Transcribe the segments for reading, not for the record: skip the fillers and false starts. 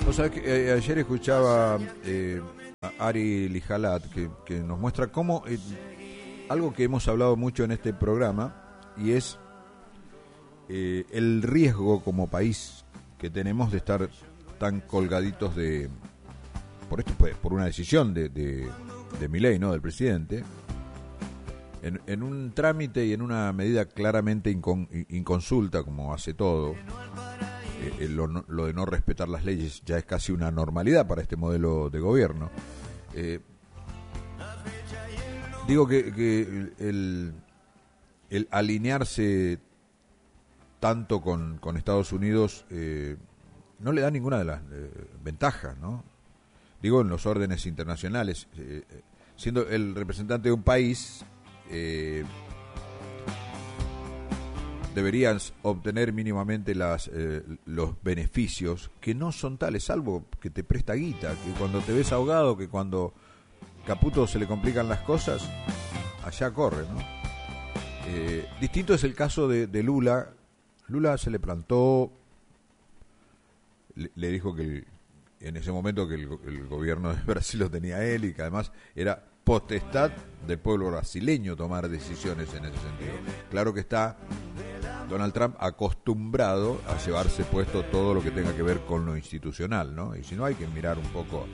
Vos sabés que ayer escuchaba a Ari Lijalat que nos muestra cómo algo que hemos hablado mucho en este programa, y es el riesgo como país que tenemos de estar tan colgaditos por esto, por una decisión de Milei, ¿no?, del presidente, en un trámite y en una medida claramente inconsulta, como hace todo. Lo de no respetar las leyes ya es casi una normalidad para este modelo de gobierno. Digo que el alinearse tanto con Estados Unidos no le da ninguna de las ventajas, ¿no? Digo, en los órdenes internacionales, siendo el representante de un país, deberían obtener mínimamente los beneficios, que no son tales, salvo que te presta guita, que cuando te ves ahogado, que cuando Caputo se le complican las cosas, allá corre, ¿no? Distinto es el caso de Lula. Lula se le plantó, le dijo que en ese momento que el gobierno de Brasil lo tenía él, y que además era potestad del pueblo brasileño tomar decisiones en ese sentido. Claro que está Donald Trump acostumbrado a llevarse puesto todo lo que tenga que ver con lo institucional, ¿no? Y si no, hay que mirar un poco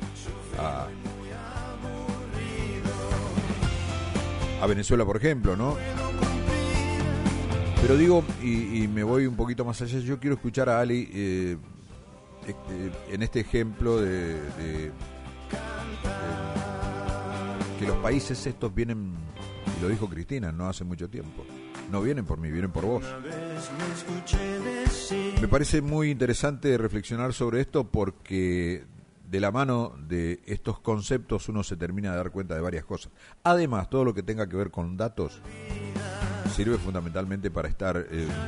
a Venezuela, por ejemplo, ¿no? Pero digo, y me voy un poquito más allá, yo quiero escuchar a Ali en este ejemplo de que los países estos vienen, y lo dijo Cristina no hace mucho tiempo, no vienen por mí, vienen por vos. Me parece muy interesante reflexionar sobre esto, porque de la mano de estos conceptos uno se termina de dar cuenta de varias cosas. Además, todo lo que tenga que ver con datos sirve fundamentalmente para estar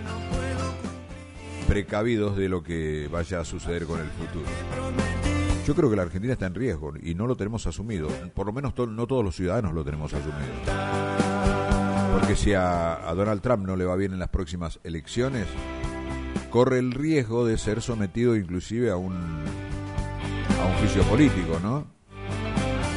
precavidos de lo que vaya a suceder con el futuro. Yo creo que la Argentina está en riesgo y no lo tenemos asumido, por lo menos no todos los ciudadanos lo tenemos asumido. Porque si a Donald Trump no le va bien en las próximas elecciones, corre el riesgo de ser sometido inclusive a un juicio político, ¿no?